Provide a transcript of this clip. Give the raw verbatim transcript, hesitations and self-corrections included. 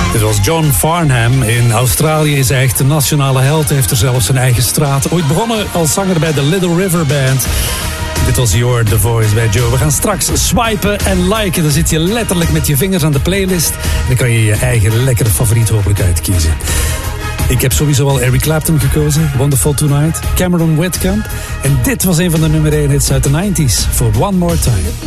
Dit was John Farnham. In Australië is hij echt een nationale held. Hij heeft er zelfs zijn eigen straat. Ooit begonnen als zanger bij de Little River Band. Dit was Your The Voice bij Joe. We gaan straks swipen en liken. Dan zit je letterlijk met je vingers aan de playlist. En dan kan je je eigen lekkere favoriet hopelijk uitkiezen. Ik heb sowieso al Eric Clapton gekozen. Wonderful Tonight. Cameron Whitcomb. En dit was een van de nummer één hits uit de nineties. For One More Time.